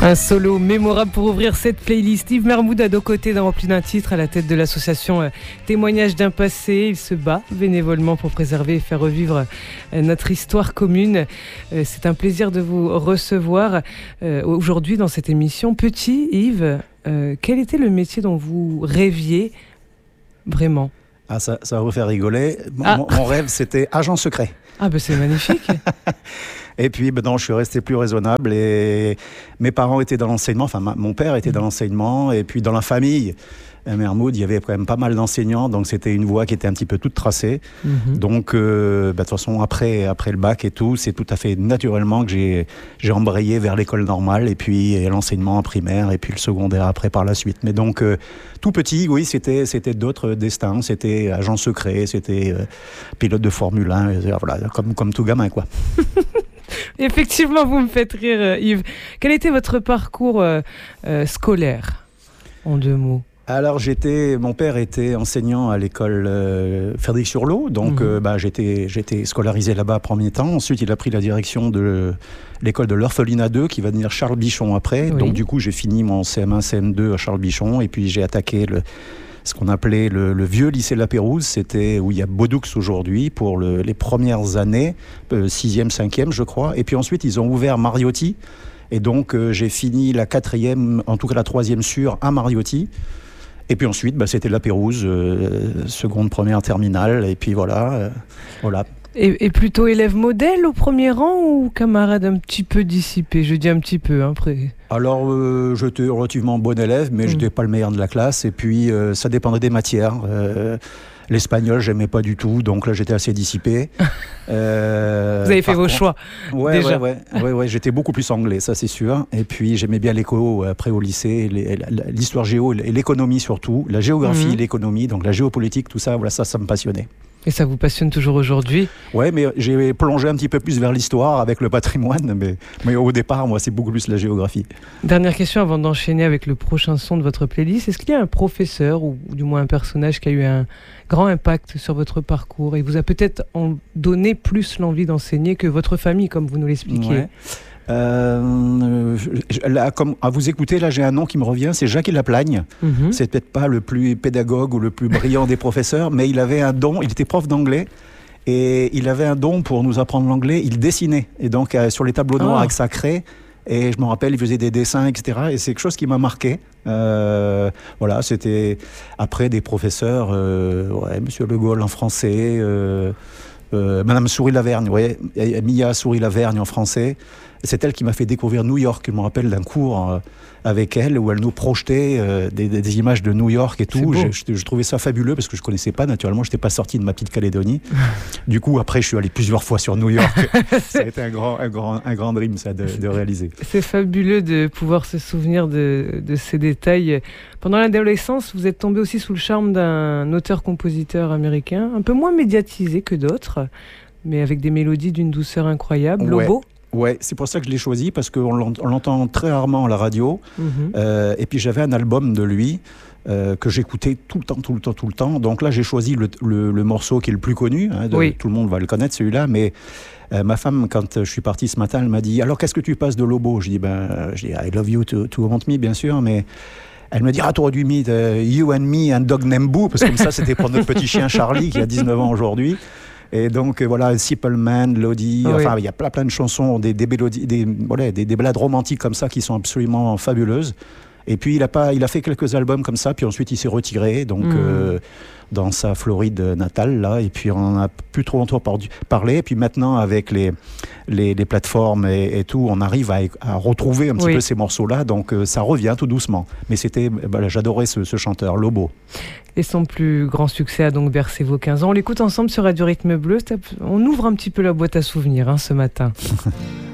Un solo mémorable pour ouvrir cette playlist. Yves Mermoud à nos côtés dans Rempli d'un titre, à la tête de l'association Témoignages d'un passé. Il se bat bénévolement pour préserver et faire revivre notre histoire commune. C'est un plaisir de vous recevoir aujourd'hui dans cette émission. Petit Yves, quel était le métier dont vous rêviez vraiment ? Ah, ça va vous faire rigoler. Mon rêve, c'était agent secret. Ah ben c'est magnifique. Et puis non, je suis resté plus raisonnable et mes parents étaient dans l'enseignement, enfin mon père était dans l'enseignement et puis dans la famille Mermoud, il y avait quand même pas mal d'enseignants, donc c'était une voie qui était un petit peu toute tracée. Donc de toute façon après le bac et tout, c'est tout à fait naturellement que j'ai embrayé vers l'école normale et puis l'enseignement primaire et puis le secondaire après par la suite. Mais donc tout petit, oui, c'était d'autres destins, c'était agent secret, c'était pilote de Formule 1, voilà, comme tout gamin quoi. Effectivement, vous me faites rire, Yves. Quel était votre parcours scolaire, en 2 mots ? Alors mon père était enseignant à l'école Frédéric-sur-Lot, donc j'étais scolarisé là-bas à premier temps. Ensuite, il a pris la direction de l'école de l'Orphelinat 2, qui va devenir Charles Bichon après. Oui. Donc du coup, j'ai fini mon CM1, CM2 à Charles Bichon, et puis j'ai attaqué ce qu'on appelait le vieux lycée La Pérouse, c'était où il y a Bodoux aujourd'hui pour les premières années, 6e, 5e je crois. Et puis ensuite, ils ont ouvert Mariotti. Et donc, j'ai fini la 4e, en tout cas la 3e sur à Mariotti. Et puis ensuite, c'était La Pérouse, seconde, première, terminale. Et puis voilà. Et plutôt élève modèle au premier rang ou camarade un petit peu dissipé ? Je dis un petit peu, après. Alors, j'étais relativement bon élève, mais je n'étais pas le meilleur de la classe. Et puis, ça dépendait des matières. L'espagnol, j'aimais pas du tout, donc là, j'étais assez dissipé. Vous avez fait vos choix, déjà. Ouais, j'étais beaucoup plus anglais, ça c'est sûr. Et puis, j'aimais bien l'éco, après au lycée, l'histoire géo et l'économie surtout, la géographie, l'économie, donc la géopolitique, tout ça, voilà, ça me passionnait. Et ça vous passionne toujours aujourd'hui ? Ouais, mais j'ai plongé un petit peu plus vers l'histoire avec le patrimoine, mais au départ, moi, c'est beaucoup plus la géographie. Dernière question avant d'enchaîner avec le prochain son de votre playlist. Est-ce qu'il y a un professeur, ou du moins un personnage qui a eu un grand impact sur votre parcours et vous a peut-être donné plus l'envie d'enseigner que votre famille, comme vous nous l'expliquiez ? Ouais. Comme à vous écouter, là j'ai un nom qui me revient, c'est Jacques Laplagne. C'est peut-être pas le plus pédagogue ou le plus brillant des professeurs, mais il avait un don, il était prof d'anglais et il avait un don pour nous apprendre l'anglais, il dessinait, et donc sur les tableaux noirs avec sa craie, et je me rappelle, il faisait des dessins, etc. Et c'est quelque chose qui m'a marqué. Voilà, c'était après des professeurs, Monsieur Le Gaulle en français, Madame Souris-Lavergne, Mia Souris-Lavergne en français. C'est elle qui m'a fait découvrir New York. Je me rappelle d'un cours avec elle où elle nous projetait des images de New York et tout. Je trouvais ça fabuleux parce que je ne connaissais pas, naturellement. Je n'étais pas sorti de ma petite Calédonie. Du coup, après, je suis allé plusieurs fois sur New York. Ça a été un grand dream, ça, de réaliser. C'est fabuleux de pouvoir se souvenir de ces détails. Pendant l'adolescence, vous êtes tombé aussi sous le charme d'un auteur-compositeur américain, un peu moins médiatisé que d'autres, mais avec des mélodies d'une douceur incroyable. Lobo ? Ouais, c'est pour ça que je l'ai choisi, parce qu'on l'entend très rarement à la radio. Et puis j'avais un album de lui que j'écoutais tout le temps. Donc là, j'ai choisi le morceau qui est le plus connu. Tout le monde va le connaître, celui-là. Mais ma femme, quand je suis parti ce matin, elle m'a dit « Alors, qu'est-ce que tu passes de Lobo ?» Je dis « I love you to want me, bien sûr, mais... » Elle me dit « Ah, t'aurais dû mettre You and Me and Dog Named Boo », parce que comme ça, c'était pour notre petit chien Charlie, qui a 19 ans aujourd'hui. Et donc voilà, Simple Man, Lodi, il y a plein de chansons, des mélodies, des ballades romantiques comme ça qui sont absolument fabuleuses. Et puis il a fait quelques albums comme ça, puis ensuite il s'est retiré donc dans sa Floride natale là, et puis on en a plus trop entendu parler. Et puis maintenant avec les plateformes et tout, on arrive à retrouver un petit peu ces morceaux-là, donc ça revient tout doucement. Mais j'adorais ce chanteur Lobo. Et son plus grand succès a donc bercé vos 15 ans. On l'écoute ensemble sur Radio Rythme Bleu. On ouvre un petit peu la boîte à souvenirs ce matin.